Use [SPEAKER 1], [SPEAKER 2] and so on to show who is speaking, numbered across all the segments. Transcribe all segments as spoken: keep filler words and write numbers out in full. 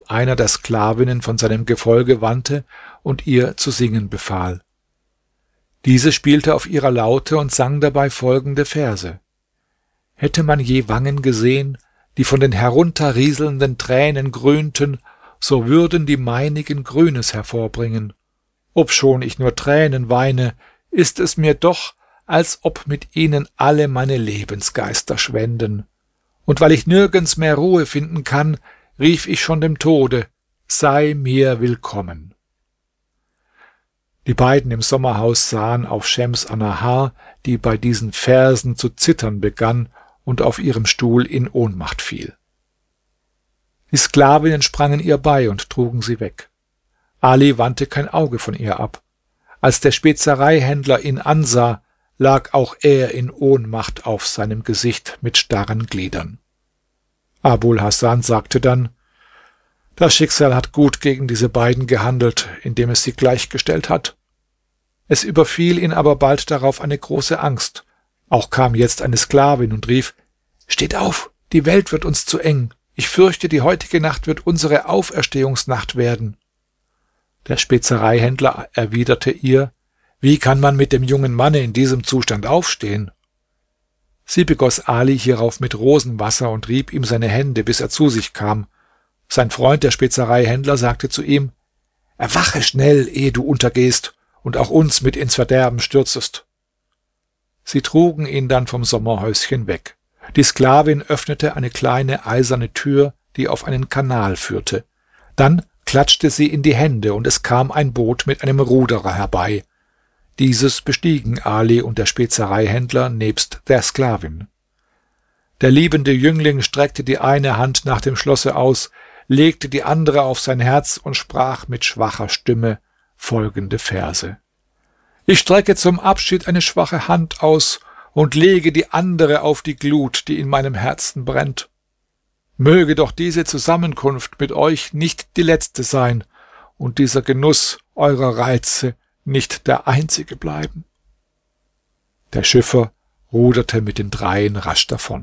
[SPEAKER 1] einer der Sklavinnen von seinem Gefolge wandte und ihr zu singen befahl. Diese spielte auf ihrer Laute und sang dabei folgende Verse: Hätte man je Wangen gesehen, die von den herunterrieselnden Tränen grünten, so würden die meinigen Grünes hervorbringen. Obschon ich nur Tränen weine, ist es mir doch, als ob mit ihnen alle meine Lebensgeister schwänden. Und weil ich nirgends mehr Ruhe finden kann, rief ich schon dem Tode: Sei mir willkommen. Die beiden im Sommerhaus sahen auf Schems Annahar, die bei diesen Versen zu zittern begann und auf ihrem Stuhl in Ohnmacht fiel. Die Sklavinnen sprangen ihr bei und trugen sie weg. Ali wandte kein Auge von ihr ab. Als der Spezereihändler ihn ansah, lag auch er in Ohnmacht auf seinem Gesicht mit starren Gliedern. Abul Hasan sagte dann: Das Schicksal hat gut gegen diese beiden gehandelt, indem es sie gleichgestellt hat. Es überfiel ihn aber bald darauf eine große Angst. Auch kam jetzt eine Sklavin und rief: Steht auf, die Welt wird uns zu eng. Ich fürchte, die heutige Nacht wird unsere Auferstehungsnacht werden. Der Spezereihändler erwiderte ihr: Wie kann man mit dem jungen Manne in diesem Zustand aufstehen? Sie begoss Ali hierauf mit Rosenwasser und rieb ihm seine Hände, bis er zu sich kam. Sein Freund, der Spezereihändler, sagte zu ihm: Erwache schnell, ehe du untergehst und auch uns mit ins Verderben stürzest. Sie trugen ihn dann vom Sommerhäuschen weg. Die Sklavin öffnete eine kleine eiserne Tür, die auf einen Kanal führte. Dann klatschte sie in die Hände, und es kam ein Boot mit einem Ruderer herbei. Dieses bestiegen Ali und der Spezereihändler nebst der Sklavin. Der liebende Jüngling streckte die eine Hand nach dem Schlosse aus, legte die andere auf sein Herz und sprach mit schwacher Stimme folgende Verse: Ich strecke zum Abschied eine schwache Hand aus und lege die andere auf die Glut, die in meinem Herzen brennt. Möge doch diese Zusammenkunft mit euch nicht die letzte sein und dieser Genuss eurer Reize nicht der einzige bleiben. Der Schiffer ruderte mit den Dreien rasch davon.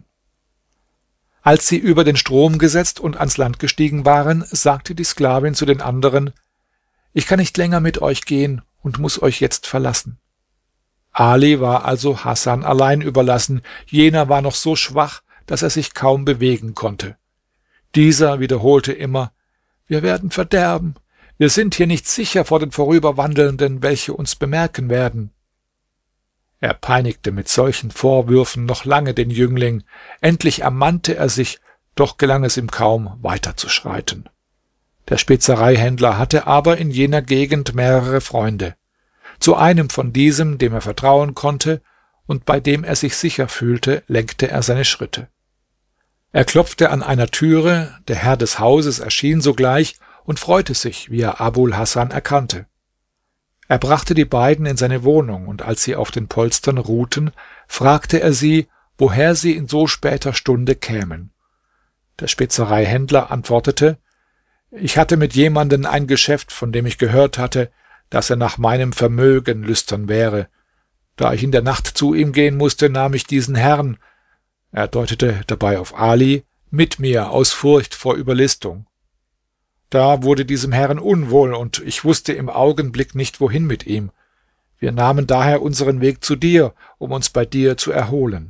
[SPEAKER 1] Als sie über den Strom gesetzt und ans Land gestiegen waren, sagte die Sklavin zu den anderen: Ich kann nicht länger mit euch gehen und muss euch jetzt verlassen. Ali war also Hasan allein überlassen. Jener war noch so schwach, dass er sich kaum bewegen konnte. Dieser wiederholte immer: Wir werden verderben. Wir sind hier nicht sicher vor den Vorüberwandelnden, welche uns bemerken werden. Er peinigte mit solchen Vorwürfen noch lange den Jüngling. Endlich ermannte er sich, doch gelang es ihm kaum, weiterzuschreiten. Der Spezereihändler hatte aber in jener Gegend mehrere Freunde. Zu einem von diesem, dem er vertrauen konnte und bei dem er sich sicher fühlte, lenkte er seine Schritte. Er klopfte an einer Türe, der Herr des Hauses erschien sogleich und freute sich, wie er Abul Hasan erkannte. Er brachte die beiden in seine Wohnung, und als sie auf den Polstern ruhten, fragte er sie, woher sie in so später Stunde kämen. Der Spezereihändler antwortete: Ich hatte mit jemanden ein Geschäft, von dem ich gehört hatte, dass er nach meinem Vermögen lüstern wäre. Da ich in der Nacht zu ihm gehen musste, nahm ich diesen Herrn, er deutete dabei auf Ali, mit mir aus Furcht vor Überlistung. Da wurde diesem Herrn unwohl, und ich wusste im Augenblick nicht, wohin mit ihm. Wir nahmen daher unseren Weg zu dir, um uns bei dir zu erholen.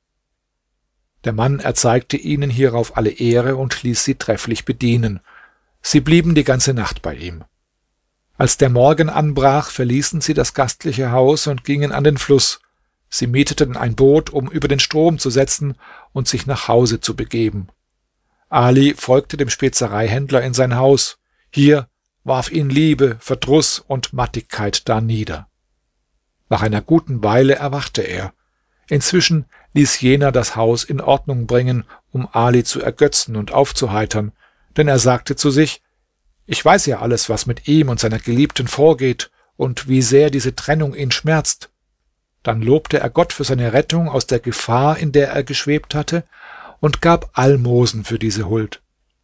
[SPEAKER 1] Der Mann erzeigte ihnen hierauf alle Ehre und ließ sie trefflich bedienen. Sie blieben die ganze Nacht bei ihm. Als der Morgen anbrach, verließen sie das gastliche Haus und gingen an den Fluss. Sie mieteten ein Boot, um über den Strom zu setzen und sich nach Hause zu begeben. Ali folgte dem Spezereihändler in sein Haus. Hier warf ihn Liebe, Verdruss und Mattigkeit darnieder. Nach einer guten Weile erwachte er. Inzwischen ließ jener das Haus in Ordnung bringen, um Ali zu ergötzen und aufzuheitern, denn er sagte zu sich: Ich weiß ja alles, was mit ihm und seiner Geliebten vorgeht und wie sehr diese Trennung ihn schmerzt. Dann lobte er Gott für seine Rettung aus der Gefahr, in der er geschwebt hatte, und gab Almosen für diese Huld.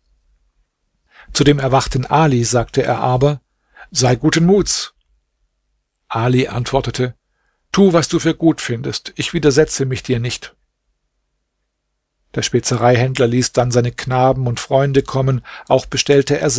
[SPEAKER 1] Zu dem erwachten Ali sagte er aber: Sei guten Muts. Ali antwortete: Tu, was du für gut findest, ich widersetze mich dir nicht. Der Spezereihändler ließ dann seine Knaben und Freunde kommen, auch bestellte er